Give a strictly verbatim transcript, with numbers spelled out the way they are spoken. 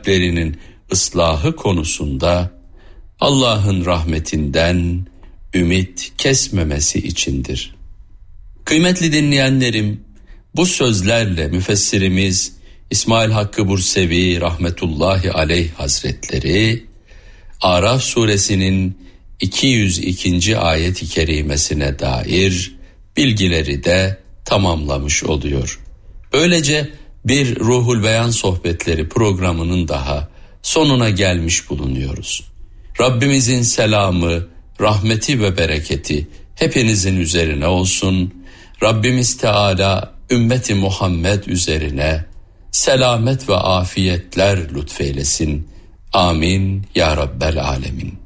kalplerinin ıslahı konusunda Allah'ın rahmetinden ümit kesmemesi içindir. Kıymetli dinleyenlerim, bu sözlerle müfessirimiz İsmail Hakkı Bursevi rahmetullahi aleyh hazretleri Araf suresinin iki yüz ikinci ayet-i kerimesine dair bilgileri de tamamlamış oluyor. Böylece bir Ruhul Beyan sohbetleri programının daha sonuna gelmiş bulunuyoruz. Rabbimizin selamı, rahmeti ve bereketi hepinizin üzerine olsun. Rabbimiz Teala ümmeti Muhammed üzerine selamet ve afiyetler lütfeylesin. Amin ya Rabbel alemin.